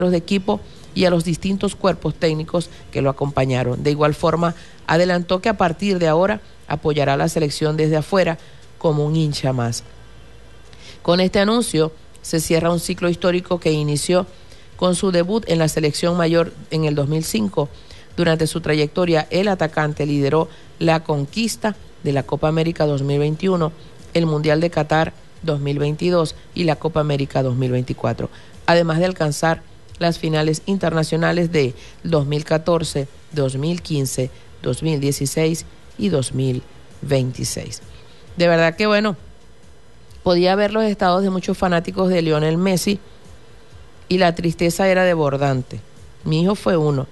de equipo y a los distintos cuerpos técnicos que lo acompañaron. De igual forma, adelantó que a partir de ahora apoyará a la selección desde afuera como un hincha más. Con este anuncio se cierra un ciclo histórico que inició con su debut en la selección mayor en el 2005. Durante su trayectoria, el atacante lideró la conquista de la Copa América 2021, el Mundial de Qatar 2022 y la Copa América 2024, además de alcanzar las finales internacionales de 2014, 2015, 2016 y 2026. De verdad que bueno, podía ver los estados de muchos fanáticos de Lionel Messi y la tristeza era desbordante. Mi hijo fue uno.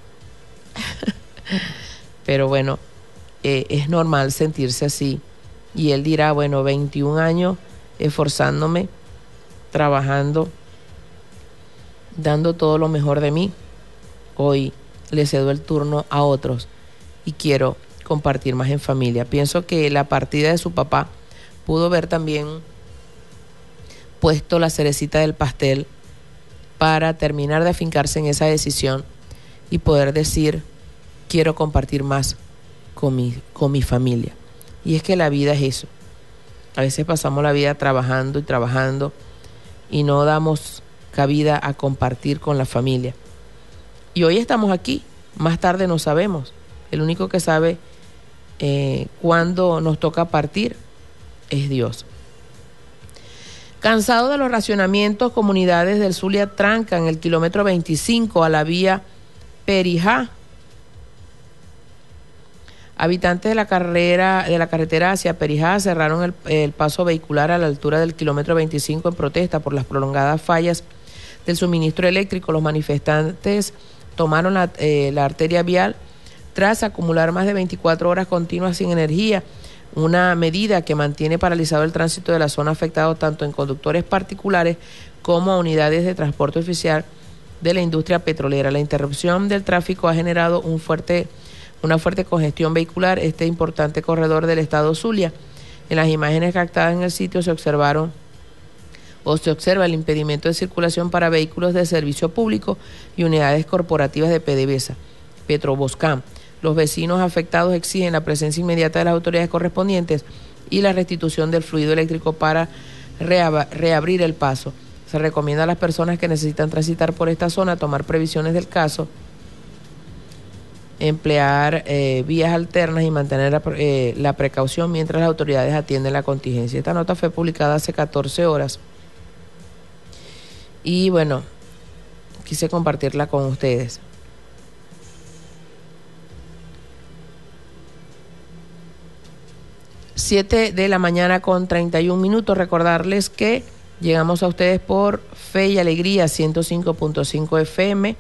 Pero bueno, es normal sentirse así. Y él dirá, bueno, 21 años esforzándome, trabajando, dando todo lo mejor de mí. Hoy le cedo el turno a otros y quiero compartir más en familia. Pienso que la partida de su papá pudo haber también puesto la cerecita del pastel para terminar de afincarse en esa decisión y poder decir, quiero compartir más con mi familia. Y es que la vida es eso. A veces pasamos la vida trabajando y trabajando y no damos cabida a compartir con la familia. Y hoy estamos aquí, más tarde no sabemos. El único que sabe cuándo nos toca partir es Dios. Cansado de los racionamientos, comunidades del Zulia trancan el kilómetro 25 a la vía Perijá. Habitantes de la carretera hacia Perijá cerraron el paso vehicular a la altura del kilómetro 25 en protesta por las prolongadas fallas del suministro eléctrico. Los manifestantes tomaron la arteria vial tras acumular más de 24 horas continuas sin energía, una medida que mantiene paralizado el tránsito de la zona afectada tanto en conductores particulares como a unidades de transporte oficial de la industria petrolera. La interrupción del tráfico ha generado una fuerte congestión vehicular, este importante corredor del estado Zulia. En las imágenes captadas en el sitio se observa el impedimento de circulación para vehículos de servicio público y unidades corporativas de PDVSA, Petroboscam. Los vecinos afectados exigen la presencia inmediata de las autoridades correspondientes y la restitución del fluido eléctrico para reabrir el paso. Se recomienda a las personas que necesitan transitar por esta zona tomar previsiones del caso, emplear vías alternas y mantener la precaución mientras las autoridades atienden la contingencia. Esta nota fue publicada hace 14 horas y bueno, quise compartirla con ustedes. 7 de la mañana con 31 minutos. Recordarles que llegamos a ustedes por Fe y Alegría 105.5 FM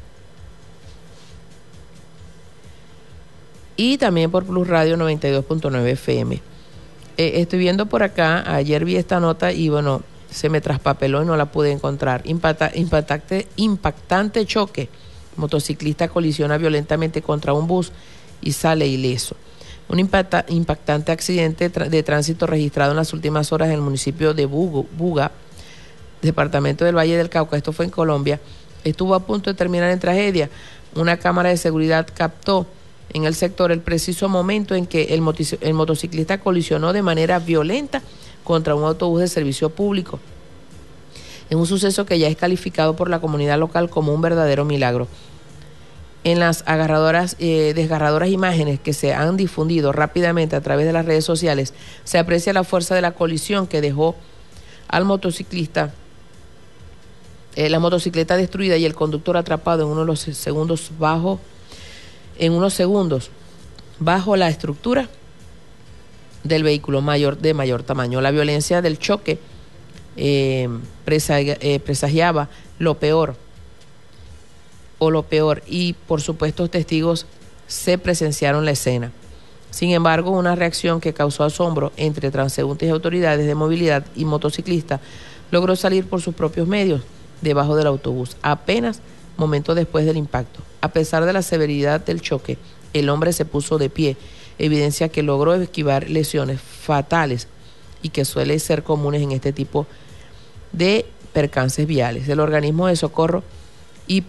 y también por Plus Radio 92.9 FM. Estoy viendo por acá, ayer vi esta nota y bueno, se me traspapeló y no la pude encontrar. Impactante choque. Motociclista colisiona violentamente contra un bus y sale ileso. Un impactante accidente de tránsito registrado en las últimas horas en el municipio de Buga, departamento del Valle del Cauca, esto fue en Colombia, estuvo a punto de terminar en tragedia. Una cámara de seguridad captó en el sector el preciso momento en que el motociclista colisionó de manera violenta contra un autobús de servicio público, en un suceso que ya es calificado por la comunidad local como un verdadero milagro. En las desgarradoras imágenes que se han difundido rápidamente a través de las redes sociales, se aprecia la fuerza de la colisión que dejó al motociclista, la motocicleta destruida y el conductor atrapado en unos segundos bajo la estructura del vehículo de mayor tamaño. La violencia del choque presagiaba lo peor, y por supuesto testigos se presenciaron la escena. Sin embargo, una reacción que causó asombro entre transeúntes y autoridades de movilidad y motociclistas logró salir por sus propios medios debajo del autobús, apenas momentos después del impacto. A pesar de la severidad del choque, el hombre se puso de pie, evidencia que logró esquivar lesiones fatales y que suelen ser comunes en este tipo de percances viales. El organismo de socorro